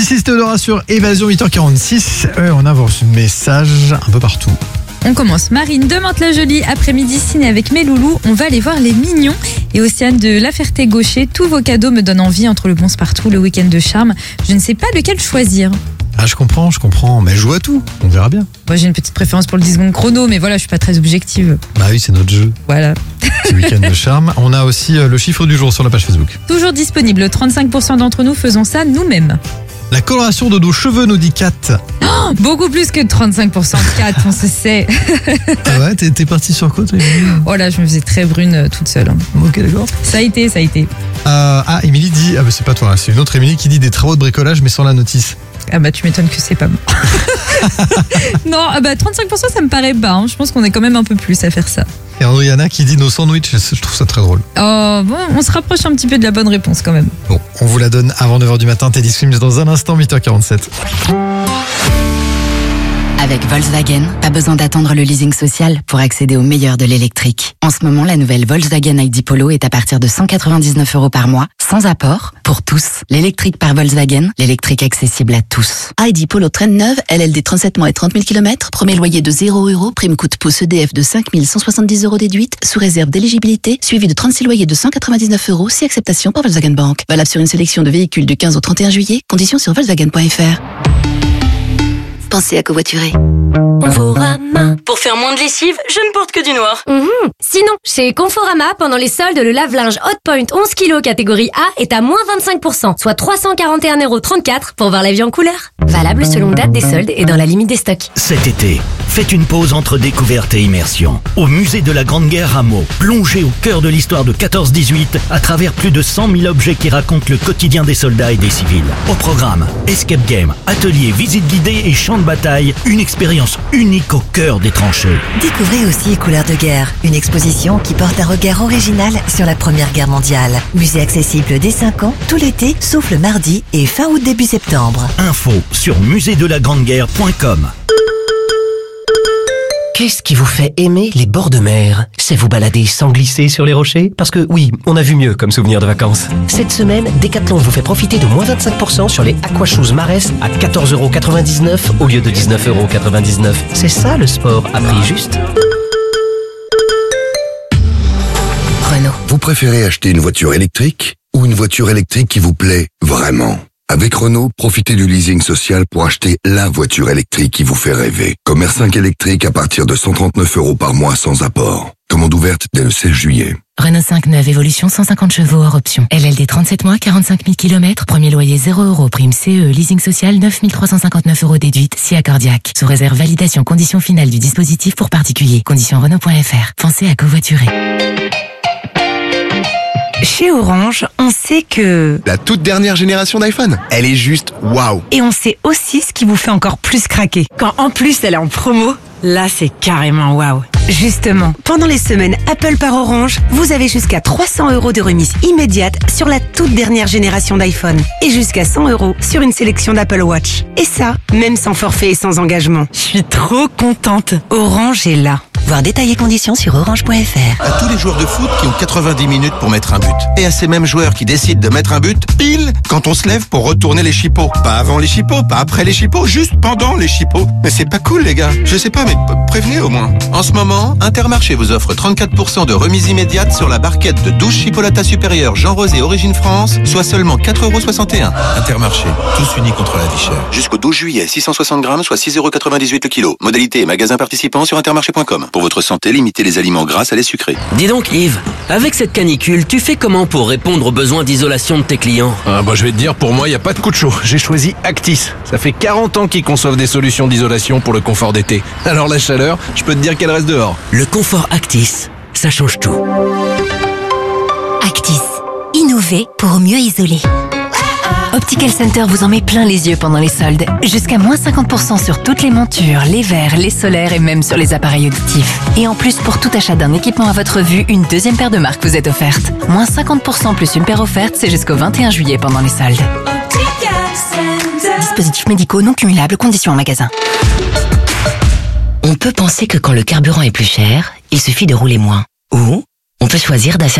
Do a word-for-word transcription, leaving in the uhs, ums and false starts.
This is Théodora sur Évasion huit heures quarante-six. Euh, on avance ce message un peu partout. On commence. Marine de Mantes-la-Jolie, après-midi ciné avec mes loulous. On va aller voir Les Mignons. Et Océane de La Ferté-Gaucher. Tous vos cadeaux me donnent envie entre le bon partout, le week-end de charme. Je ne sais pas lequel choisir. Ah, je comprends, je comprends. Mais joue à tout. On verra bien. Moi, j'ai une petite préférence pour le dix secondes chrono, mais voilà, je suis pas très objective. Bah oui, c'est notre jeu. Voilà. Petit week-end de charme. On a aussi le chiffre du jour sur la page Facebook. Toujours disponible. trente-cinq pour cent d'entre nous faisons ça nous-mêmes. La coloration de nos cheveux, nous dit Kat. Oh, beaucoup plus que trente-cinq pour cent. Kat, on se sait. Ah ouais, t'es, t'es partie sur quoi, toi? Oh là, je me faisais très brune euh, toute seule. Ok, d'accord. Ça a été, ça a été. Euh, ah, Émilie dit, ah bah c'est pas toi, c'est une autre Émilie qui dit des travaux de bricolage mais sans la notice. Ah bah tu m'étonnes que c'est pas moi. Non, ah bah trente-cinq pour cent ça me paraît bas. Hein. Je pense qu'on est quand même un peu plus à faire ça. Et Andriana qui dit nos sandwichs, je trouve ça très drôle. Oh bon, on se rapproche un petit peu de la bonne réponse quand même. Bon, on vous la donne avant neuf heures du matin. Teddy Swims dans un instant, huit heures quarante-sept. Avec Volkswagen, pas besoin d'attendre le leasing social pour accéder au meilleur de l'électrique. En ce moment, la nouvelle Volkswagen I D Polo est à partir de cent quatre-vingt-dix-neuf euros par mois, sans apport, pour tous. L'électrique par Volkswagen, l'électrique accessible à tous. I D Polo traîne neuve, L L D trente-sept mois et trente mille kilomètres, premier loyer de zéro euros, prime coût pouce E D F de cinq mille cent soixante-dix euros déduite, sous réserve d'éligibilité, suivi de trente-six loyers de cent quatre-vingt-dix-neuf euros, si acceptation par Volkswagen Bank. Valable sur une sélection de véhicules du quinze au trente et un juillet, conditions sur volkswagen point f r. Pensez à covoiturer. Conforama. Pour faire moins de lessive, je ne porte que du noir. Mmh. Sinon, chez Conforama, pendant les soldes, le lave-linge Hotpoint onze kilos catégorie A est à moins vingt-cinq pour cent, soit trois cent quarante et un euros trente-quatre pour voir la vie en couleur. Valable selon date des soldes et dans la limite des stocks. Cet été, faites une pause entre découverte et immersion. Au musée de la Grande Guerre à Meaux, plongez au cœur de l'histoire de quatorze dix-huit à travers plus de cent mille objets qui racontent le quotidien des soldats et des civils. Au programme, escape game, atelier, visite guidée et champ de bataille, une expérience unique au cœur des tranchées. Découvrez aussi Couleurs de guerre, une exposition qui porte un regard original sur la Première Guerre mondiale. Musée accessible dès cinq ans, tout l'été, sauf le mardi et fin août début septembre. Info sur musée de la grande guerre point com. Qu'est-ce qui vous fait aimer les bords de mer? C'est vous balader sans glisser sur les rochers? Parce que oui, on a vu mieux comme souvenir de vacances. Cette semaine, Decathlon vous fait profiter de moins vingt-cinq pour cent sur les Aquashoes Marès à quatorze euros quatre-vingt-dix-neuf au lieu de dix-neuf euros quatre-vingt-dix-neuf. C'est ça le sport à prix juste. Renault. Vous préférez acheter une voiture électrique ou une voiture électrique qui vous plaît vraiment? Avec Renault, profitez du leasing social pour acheter la voiture électrique qui vous fait rêver. Comme R cinq électrique à partir de cent trente-neuf euros par mois sans apport. Commande ouverte dès le seize juillet. Renault cinq neuf Évolution cent cinquante chevaux hors option. L L D trente-sept mois, quarante-cinq mille kilomètres, premier loyer zéro euros, prime C E, leasing social neuf mille trois cent cinquante-neuf euros déduite, si accordiaque. Sous réserve validation condition finale du dispositif pour particulier. Condition Renault point f r. Pensez à covoiturer. Chez Orange, on sait que... La toute dernière génération d'iPhone, elle est juste waouh. Et on sait aussi ce qui vous fait encore plus craquer. Quand en plus elle est en promo, là c'est carrément waouh. Justement, pendant les semaines Apple par Orange, vous avez jusqu'à trois cents euros de remise immédiate sur la toute dernière génération d'iPhone. Et jusqu'à cent euros sur une sélection d'Apple Watch. Et ça, même sans forfait et sans engagement. Je suis trop contente. Orange est là. Voir détails et conditions sur orange point f r. À tous les joueurs de foot qui ont quatre-vingt-dix minutes pour mettre un but. Et à ces mêmes joueurs qui décident de mettre un but pile quand on se lève pour retourner les chipots. Pas avant les chipots, pas après les chipots, juste pendant les chipots. Mais c'est pas cool les gars. Je sais pas mais prévenez au moins. En ce moment, Intermarché vous offre trente-quatre pour cent de remise immédiate sur la barquette de douze chipolata supérieure Jean Rosé Origine France, soit seulement quatre euros soixante et un. Intermarché, tous unis contre la vie chère. Jusqu'au douze juillet, six cent soixante grammes, soit six euros quatre-vingt-dix-huit le kilo. Modalité et magasin participant sur intermarché point com. Pour votre santé, limitez les aliments gras à les sucrés. Dis donc Yves, avec cette canicule, tu fais comment pour répondre aux besoins d'isolation de tes clients? Ah bah je vais te dire, pour moi, il n'y a pas de coup de chaud. J'ai choisi Actis. Ça fait quarante ans qu'ils conçoivent des solutions d'isolation pour le confort d'été. Alors la chaleur, je peux te dire qu'elle reste dehors. Le confort Actis, ça change tout. Actis. Innover pour mieux isoler. Optical Center vous en met plein les yeux pendant les soldes. Jusqu'à moins cinquante pour cent sur toutes les montures, les verres, les solaires et même sur les appareils auditifs. Et en plus, pour tout achat d'un équipement à votre vue, une deuxième paire de marques vous est offerte. Moins cinquante pour cent plus une paire offerte, c'est jusqu'au vingt et un juillet pendant les soldes. Dispositifs médicaux non cumulables, conditions en magasin. On peut penser que quand le carburant est plus cher, il suffit de rouler moins. Ou on peut choisir d'acheter